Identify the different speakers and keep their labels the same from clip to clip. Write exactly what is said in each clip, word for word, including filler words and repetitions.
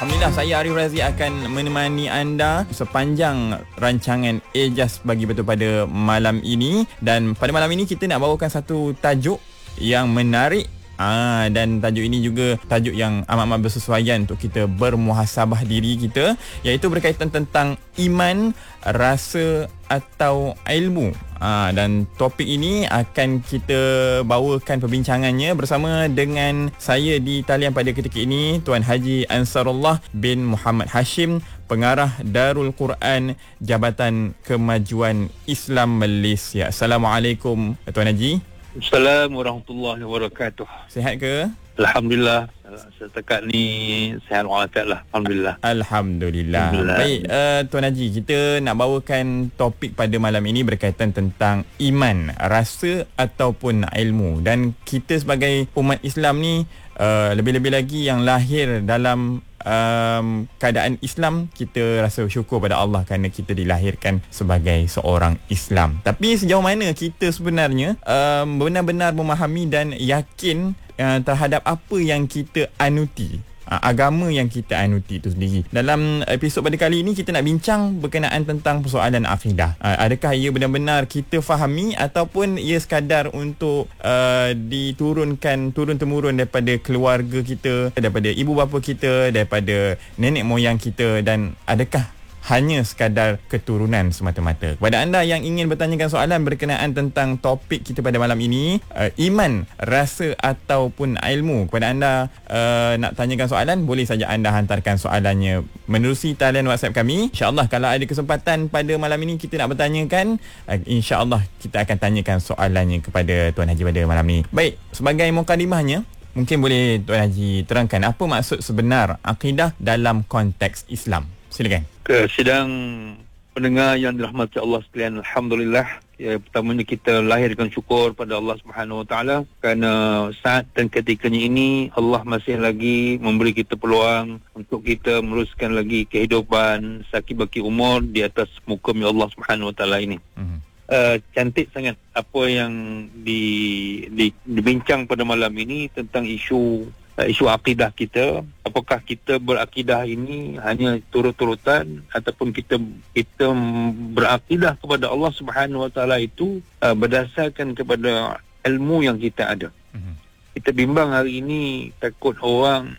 Speaker 1: Alhamdulillah, saya Arif Razi akan menemani anda sepanjang rancangan Ejaz Bagi Betul pada malam ini. Dan pada malam ini kita nak bawakan satu tajuk yang menarik. Ah, dan tajuk ini juga tajuk yang amat-amat bersesuaian untuk kita bermuhasabah diri kita, iaitu berkaitan tentang iman, rasa atau ilmu. Ah, dan topik ini akan kita bawakan perbincangannya bersama dengan saya di talian pada ketika ini, Tuan Haji Ansarullah bin Muhammad Hashim, Pengarah Darul Quran Jabatan Kemajuan Islam Malaysia. Assalamualaikum Tuan Haji.
Speaker 2: Assalamualaikum warahmatullahi wabarakatuh.
Speaker 1: Sihat ke?
Speaker 2: Alhamdulillah. Setakat ni sihat walafiat lah. Alhamdulillah.
Speaker 1: Alhamdulillah. Alhamdulillah. Baik, uh, Tuan Haji, kita nak bawakan topik pada malam ini berkaitan tentang iman, rasa ataupun ilmu. Dan kita sebagai umat Islam ni, uh, lebih-lebih lagi yang lahir dalam Um, keadaan Islam, kita rasa syukur pada Allah kerana kita dilahirkan sebagai seorang Islam. Tapi sejauh mana kita sebenarnya um, benar-benar memahami dan yakin uh, terhadap apa yang kita anuti, uh, agama yang kita anuti itu sendiri. Dalam episod pada kali ini kita nak bincang berkenaan tentang persoalan akidah. Uh, adakah ia benar-benar kita fahami ataupun ia sekadar untuk uh, diturunkan turun-temurun daripada keluarga kita, daripada ibu bapa kita, daripada nenek moyang kita, dan adakah hanya sekadar keturunan semata-mata? Kepada anda yang ingin bertanyakan soalan berkenaan tentang topik kita pada malam ini, uh, iman, rasa ataupun ilmu, kepada anda uh, nak tanyakan soalan, boleh saja anda hantarkan soalannya menerusi talian WhatsApp kami. InsyaAllah kalau ada kesempatan pada malam ini kita nak bertanyakan, uh, InsyaAllah kita akan tanyakan soalannya kepada Tuan Haji pada malam ini. Baik, sebagai mukadimahnya, mungkin boleh Tuan Haji terangkan apa maksud sebenar akidah dalam konteks Islam. Silakan.
Speaker 2: Ke sidang pendengar yang dirahmati Allah sekalian, alhamdulillah. Ya, pertamanya kita lahirkan syukur pada Allah Subhanahu Wa Taala kerana saat dan ketikanya ini Allah masih lagi memberi kita peluang untuk kita meneruskan lagi kehidupan saki baki umur di atas muka Allah Subhanahu Wa Taala ini. Mm-hmm. Uh, cantik sangat apa yang di, di dibincang pada malam ini tentang isu Uh, isu akidah kita. Apakah kita berakidah ini hanya turut-turutan ataupun kita kita berakidah kepada Allah Subhanahu Wa Taala itu uh, berdasarkan kepada ilmu yang kita ada. Uh-huh. Kita bimbang hari ini takut orang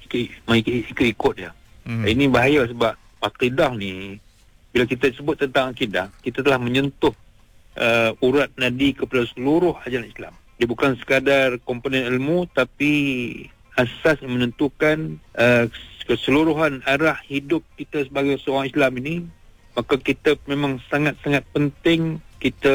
Speaker 2: ikut-ikut dia. Uh-huh. Ini bahaya sebab akidah ni, bila kita sebut tentang akidah, kita telah menyentuh uh, urat nadi kepada seluruh ajaran Islam. Dia bukan sekadar komponen ilmu, tapi asas yang menentukan uh, keseluruhan arah hidup kita sebagai seorang Islam ini. Maka kita memang sangat-sangat penting kita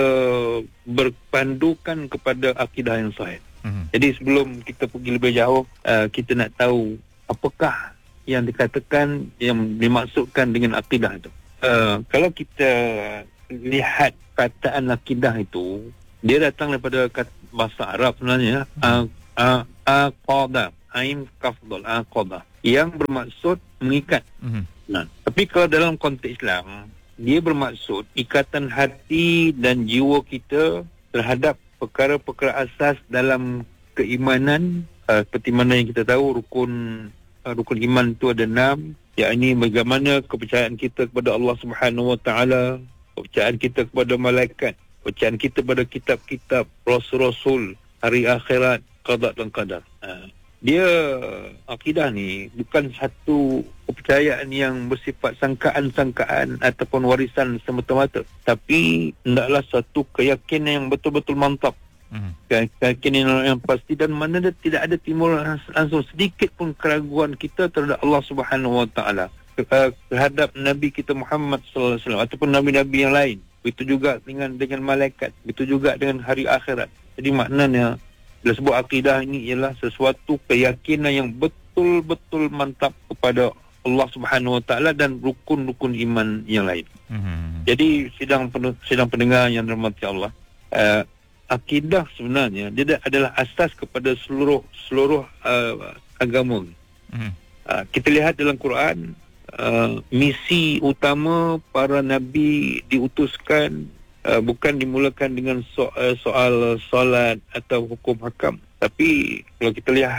Speaker 2: berpandukan kepada akidah yang sahih. Uh-huh. Jadi sebelum kita pergi lebih jauh, uh, kita nak tahu apakah yang dikatakan, yang dimaksudkan dengan akidah itu. Uh, kalau kita lihat kataan akidah itu, dia datang daripada kata bahasa Arab sebenarnya, uh, uh, aqada, ain kafdul, aqada, yang bermaksud mengikat. Uh-huh. Nah, tapi kalau dalam konteks Islam, dia bermaksud ikatan hati dan jiwa kita terhadap perkara-perkara asas dalam keimanan. Uh, seperti mana yang kita tahu, rukun uh, rukun iman itu ada enam, yakni bagaimana kepercayaan kita kepada Allah Subhanahu Wa Taala, kepercayaan kita kepada malaikat, kepercayaan kita pada kitab-kitab, rasul-rasul, hari akhirat, qada dan qadar. Uh, dia akidah ni bukan satu kepercayaan yang bersifat sangkaan-sangkaan ataupun warisan semata-mata, tapi hendaklah satu keyakinan yang betul-betul mantap. Uh-huh. Keyakinan yang pasti, dan mana dia tidak ada timbul langsung sedikit pun keraguan kita terhadap Allah Subhanahu Wa Taala, terhadap Nabi kita Muhammad sallallahu alaihi wasallam ataupun nabi-nabi yang lain. Begitu juga dengan dengan malaikat, begitu juga dengan hari akhirat. Jadi maknanya bila sebut akidah ini ialah sesuatu keyakinan yang betul-betul mantap kepada Allah Subhanahu Wa Taala dan rukun-rukun iman yang lain. Uh-huh. Jadi sidang sidang pendengar yang dirahmati Allah, uh, akidah sebenarnya dia adalah asas kepada seluruh seluruh uh, agama. Uh-huh. Uh, kita lihat dalam Quran, uh, misi utama para nabi diutuskan Uh, bukan dimulakan dengan so, uh, soal solat atau hukum hakam, tapi kalau kita lihat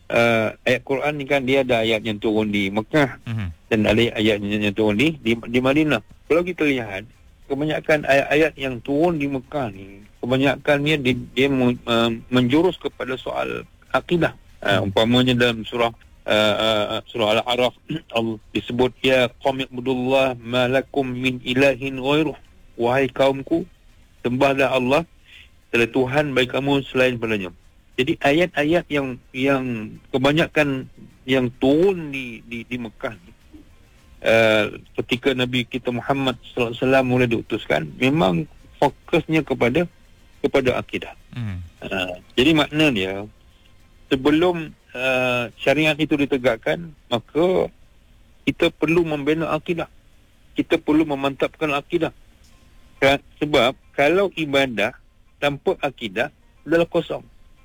Speaker 2: uh, ayat Quran ni kan dia ada ayat yang turun di Mekah
Speaker 1: Mm-hmm.
Speaker 2: dan ada ayat yang turun di, di di Madinah. Kalau kita lihat kebanyakan ayat-ayat yang turun di Mekah ni, kebanyakannya dia, dia uh, menjurus kepada soal akidah. Uh, umpamanya dalam surah uh, uh, surah Al-A'raf Allah disebut ya qaum ibudullah ma lakum min ilahin ghairuh. Wahai kaumku, sembahlah Allah, tiada Tuhan bagi kamu selain padanya. Jadi ayat-ayat yang yang kebanyakan yang turun di di, di Mekah ni, uh, ketika Nabi kita Muhammad sallallahu alaihi wasallam mula diutuskan, memang fokusnya kepada kepada akidah. Hmm. Uh, jadi maknanya sebelum uh, syariat itu ditegakkan, maka kita perlu membina akidah. Kita perlu memantapkan akidah. Sebab kalau ibadah tanpa akidah adalah kosong.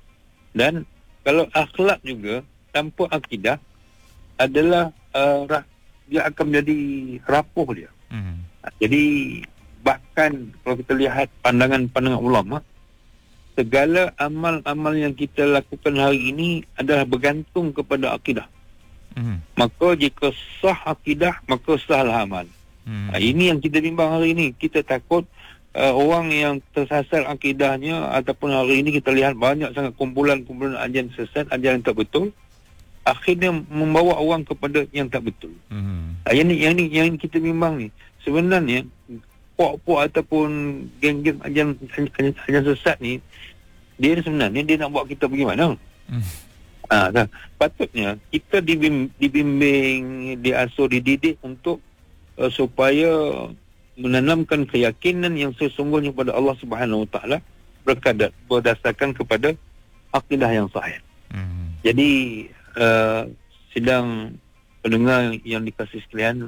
Speaker 2: Dan kalau akhlak juga tanpa akidah adalah uh, dia akan menjadi rapuh dia. Hmm. Jadi bahkan kalau kita lihat pandangan-pandangan ulama, segala amal-amal yang kita lakukan hari ini adalah bergantung kepada akidah. Hmm. Maka jika sah akidah, maka sahlah amal. Hmm. Ha, ini yang kita bimbang hari ini. Kita takut Uh, orang yang tersasar akidahnya, ataupun hari ini kita lihat banyak sangat kumpulan-kumpulan ajaran sesat, ajaran tak betul, akhirnya membawa orang kepada yang tak betul. Hmm. Uh, yang ni yang ni yang kita bimbang ni. Sebenarnya puak-puak ataupun geng-geng ajaran ajaran sesat ni, dia sebenarnya dia nak buat kita bagaimana? Hmm. Ah, uh, patutnya kita dibimbing, dibimbing, diasuh, dididik untuk uh, supaya menanamkan keyakinan yang sesungguhnya pada Allah Subhanahu Wa Taala berkadar berdasarkan kepada akidah yang sahih. Hmm. Jadi uh, sidang pendengar yang dikasihi sekalian,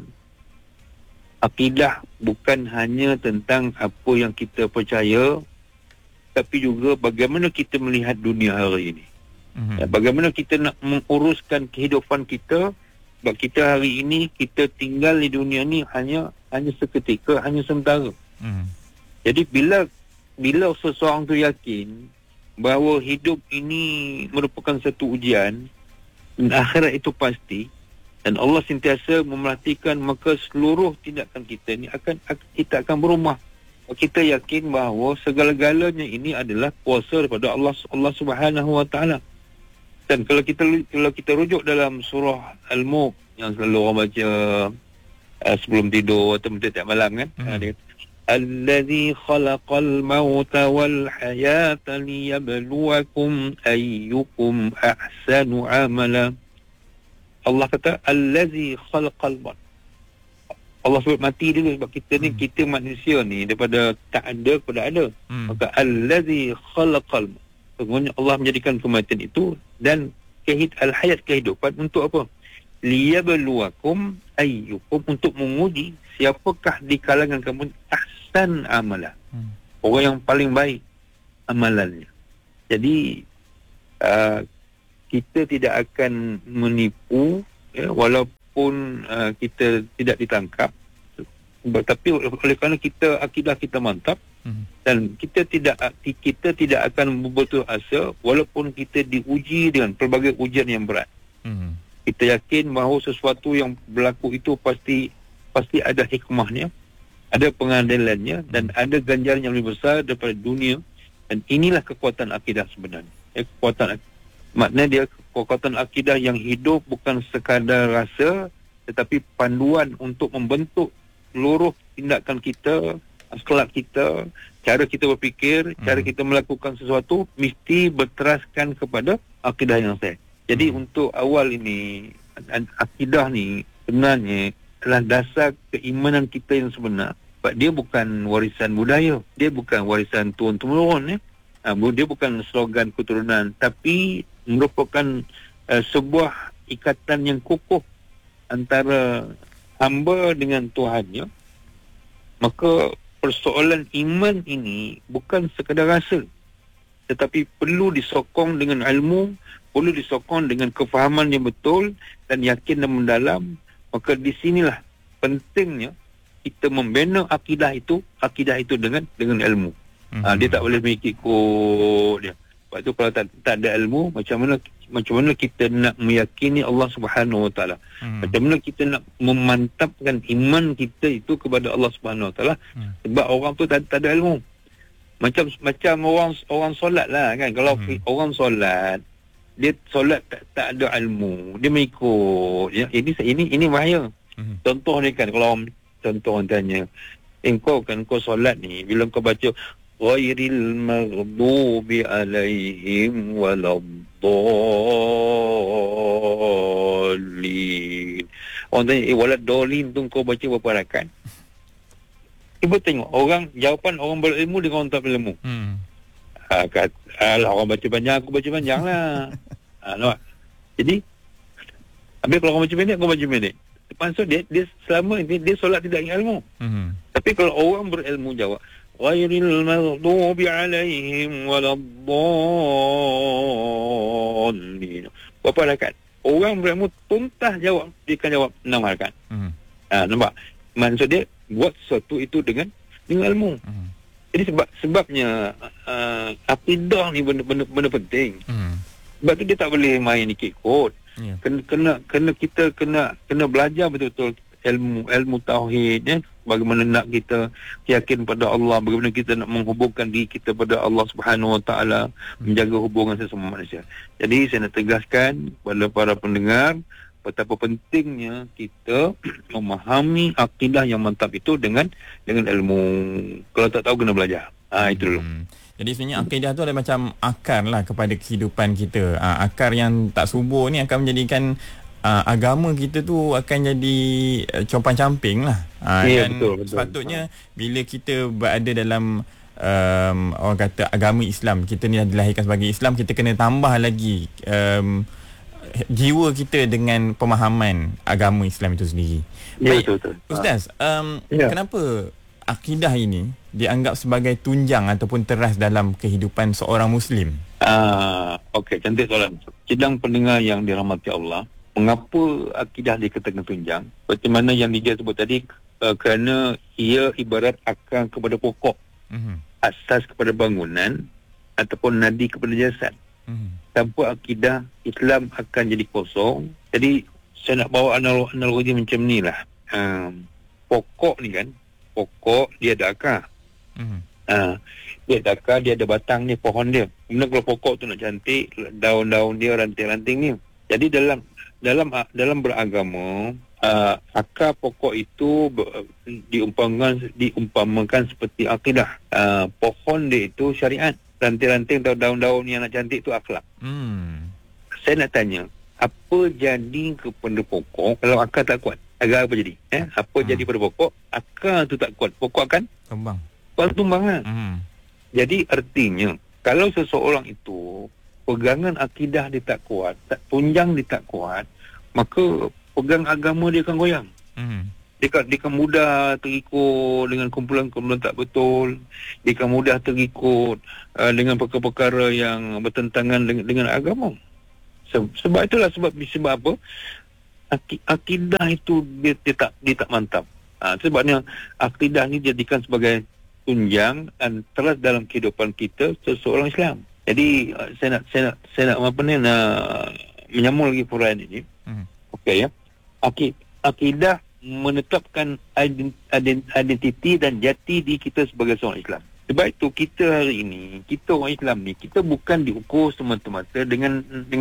Speaker 2: akidah bukan hanya tentang apa yang kita percaya, tapi juga bagaimana kita melihat dunia hari ini. Hmm. Ya, bagaimana kita nak menguruskan kehidupan kita. Sebab kita hari ini kita tinggal di dunia ni hanya hanya seketika, hanya sementara. Hmm. Jadi bila bila seseorang tu yakin bahawa hidup ini merupakan satu ujian dan akhirat itu pasti, dan Allah sentiasa memerhatikan, maka seluruh tindakan kita ni akan kita akan berubah. Kita yakin bahawa segala-galanya ini adalah kuasa daripada Allah Allah Subhanahu Wa Taala. Dan kalau kita kalau kita rujuk dalam surah Al-Mulk yang selalu orang baca uh, sebelum tidur atau tiap malam kan, hmm. dia allazi khalaqal mauta wal hayata liyabluwakum ayyukum ahsanu amala. Allah kata allazi khalaqal maut. Allah sebut mati dulu sebab kita ni hmm. kita manusia ni daripada tak ada kepada ada. Hmm. Maka allazi khalaqal maut. Sesungguhnya Allah menjadikan kematian itu dan kehid al-hayat kehidupan untuk apa? Liyabluwakum ayyukum, untuk menguji siapakah di kalangan kamu ahsan amala. Hmm. Orang yang paling baik amalannya. Jadi uh, kita tidak akan menipu ya, walaupun uh, kita tidak ditangkap. Tapi oleh kerana kita akidah kita mantap, dan kita tidak kita tidak akan berputus asa walaupun kita diuji dengan pelbagai ujian yang berat. Hmm. Kita yakin bahawa sesuatu yang berlaku itu pasti pasti ada hikmahnya, ada pengadilannya, dan ada ganjaran yang lebih besar daripada dunia. Dan inilah kekuatan akidah sebenarnya. Ya, kekuatan maknanya dia kekuatan akidah yang hidup bukan sekadar rasa, tetapi panduan untuk membentuk seluruh tindakan kita, akhlak kita, cara kita berfikir, hmm. cara kita melakukan sesuatu mesti berteraskan kepada akidah yang sahih. Jadi hmm. untuk awal ini, akidah ni sebenarnya adalah dasar keimanan kita yang sebenar. Sebab dia bukan warisan budaya, dia bukan warisan turun-temurun, ya. Ha, dia bukan slogan keturunan, tapi merupakan uh, sebuah ikatan yang kukuh antara hamba dengan Tuhannya. Maka persoalan iman ini bukan sekadar rasa, tetapi perlu disokong dengan ilmu, perlu disokong dengan kefahaman yang betul dan yakin dan mendalam. Maka di sinilah pentingnya kita membina akidah itu, akidah itu dengan dengan ilmu. Mm-hmm. Ha, dia tak boleh mengikut dia. Sebab tu kalau tak, tak ada ilmu, macam mana macam mana kita nak meyakini Allah Subhanahu Wa Taala. Hmm. Macam mana kita nak memantapkan iman kita itu kepada Allah Subhanahu Wa Taala. Hmm. Sebab orang tu tak, tak ada ilmu. Macam macam orang orang solat lah kan. Kalau hmm. orang solat, dia solat tak, tak ada ilmu, dia mengikut. Ya, ini ini ini bahaya. Hmm. Contoh ni kan, kalau orang, contoh orang tanya, eh, kau kan kau solat ni, bila kau baca ghairil maghdubi alaihim waladdallin, orang tanya, eh waladdallin tu kau baca berapa rakaat? Ibu tengok orang, jawapan orang berilmu dengan orang tak berilmu. Hmm. Ha, kat, alah, orang baca panjang, aku baca panjang lah. Ha, nampak? Jadi, habis kalau orang baca pendek, aku baca pendek. Maksud dia, dia selama ini, dia solat tidak ingat ilmu. Hmm. Tapi kalau orang berilmu jawab, ghairil maghdubi alaihim waladdallin. Berapa rakaat? Orang berilmu tuntas jawab, dia akan jawab enam rakaat. Hmm. Ha, nampak? Maksud dia, buat sesuatu itu dengan dengan ilmu. Hmm. Jadi sebab sebabnya uh, akidah ni benda-benda benda penting. Hmm. Sebab tu dia tak boleh main ikut-ikut. Yeah. Kena kena kena kita kena kena belajar betul-betul ilmu ilmu tauhid, ya. Bagaimana nak kita yakin pada Allah, bagaimana kita nak menghubungkan diri kita pada Allah Subhanahu Wa Taala, hmm. menjaga hubungan sesama manusia. Jadi saya nak tegaskan kepada para pendengar betapa pentingnya kita memahami akidah yang mantap itu dengan dengan ilmu. Kalau tak tahu kena belajar. Ha, itu dulu. Hmm.
Speaker 1: Jadi sebenarnya akidah tu ada macam akar lah kepada kehidupan kita. Ha, akar yang tak subur ni akan menjadikan uh, agama kita tu akan jadi uh, compang-camping lah. Ha,
Speaker 2: ya,
Speaker 1: dan
Speaker 2: betul, betul.
Speaker 1: sepatutnya bila kita berada dalam um, orang kata agama Islam, kita ni dah dilahirkan sebagai Islam, kita kena tambah lagi um, jiwa kita dengan pemahaman agama Islam itu sendiri.
Speaker 2: Ya,
Speaker 1: Baik,
Speaker 2: betul, betul.
Speaker 1: Ustaz, um,
Speaker 2: ya.
Speaker 1: kenapa akidah ini dianggap sebagai tunjang ataupun teras dalam kehidupan seorang Muslim?
Speaker 2: Ah, okey, cantik soalan. Sidang pendengar yang dirahmati Allah, mengapa akidah dikatakan tunjang? Seperti mana yang dia sebut tadi, uh, kerana ia ibarat akar kepada pokok, mm-hmm. asas kepada bangunan ataupun nadi kepada jasad. Mm-hmm. Tanpa akidah, Islam akan jadi kosong. Jadi saya nak bawa analogi macam ni lah. Um, pokok ni kan, pokok dia ada akar. Mm-hmm. Uh, dia ada akar, dia ada batang ni, pohon dia. Kemudian kalau pokok tu nak cantik, daun-daun dia, ranting-ranting ni. Jadi dalam dalam dalam beragama, uh, akar pokok itu ber, diumpamakan diumpamakan seperti akidah. Uh, pohon dia itu syariat. Ranting-ranting atau daun-daun yang nak cantik itu akhlak. Hmm. Saya nak tanya, apa jadi kepada pokok kalau akar tak kuat? Agak apa jadi? Eh? Apa hmm. jadi pada pokok? Akar tu tak kuat. Pokok akan?
Speaker 1: Tumbang.
Speaker 2: Pokok tumbang kan? Hmm. Jadi artinya, kalau seseorang itu pegangan akidah dia tak kuat, tak tunjang dia tak kuat, maka pegang agama dia akan goyang. Hmm. Dia kan, dia kan mudah terikut dengan kumpulan-kumpulan tak betul. Dia kan mudah terikut uh, dengan perkara-perkara yang bertentangan dengan, dengan agama. Se- sebab itulah sebab sebab apa? Ak- akidah itu dia, dia tak dia tak mantap. Ha, sebabnya akidah ni dijadikan sebagai tunjang dan teras dalam kehidupan kita seseorang Islam. Jadi uh, saya nak saya nak saya nak apa ni nak menyambung lagi perayaan ini. Hmm. Okey ya. Akid, akidah menetapkan identiti dan jati diri kita sebagai seorang Islam. Sebab itu kita hari ini, kita orang Islam ni, kita bukan diukur semata-mata dengan dengan